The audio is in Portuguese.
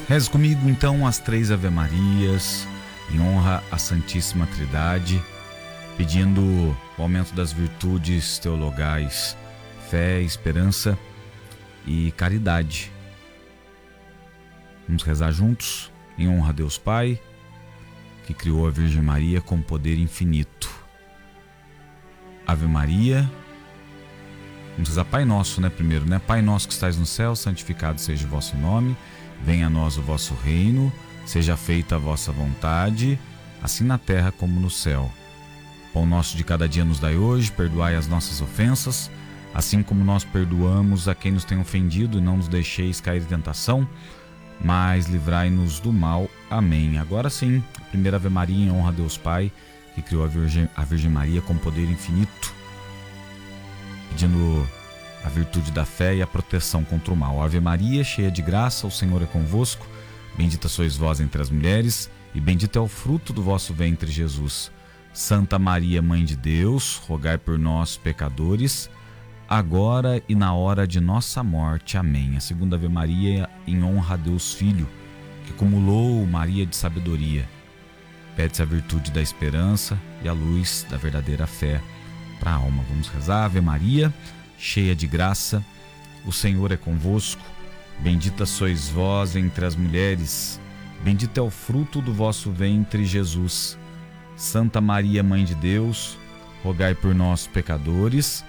Reze comigo então as 3 Ave-Marias, em honra à Santíssima Trindade, pedindo o aumento das virtudes teologais, fé, esperança e caridade. Vamos rezar juntos, em honra a Deus Pai, que criou a Virgem Maria com poder infinito. Ave Maria. Vamos rezar Pai Nosso, primeiro, Pai Nosso que estais no céu, santificado seja o vosso nome. Venha a nós o vosso reino, seja feita a vossa vontade, assim na terra como no céu. Pão nosso de cada dia nos dai hoje, perdoai as nossas ofensas, assim como nós perdoamos a quem nos tem ofendido, e não nos deixeis cair em tentação, mas livrai-nos do mal. Amém. Agora sim, a primeira Ave Maria em honra a Deus Pai, que criou a Virgem Maria com poder infinito, pedindo a virtude da fé e a proteção contra o mal. Ave Maria, cheia de graça, o Senhor é convosco. Bendita sois vós entre as mulheres, e bendito é o fruto do vosso ventre, Jesus. Santa Maria, Mãe de Deus, rogai por nós, pecadores, agora e na hora de nossa morte. Amém. A segunda Ave Maria em honra a Deus Filho, que cumulou Maria de sabedoria. Pede-se a virtude da esperança e a luz da verdadeira fé para a alma. Vamos rezar. Ave Maria, cheia de graça, o Senhor é convosco. Bendita sois vós entre as mulheres, bendito é o fruto do vosso ventre, Jesus. Santa Maria, Mãe de Deus, rogai por nós, pecadores,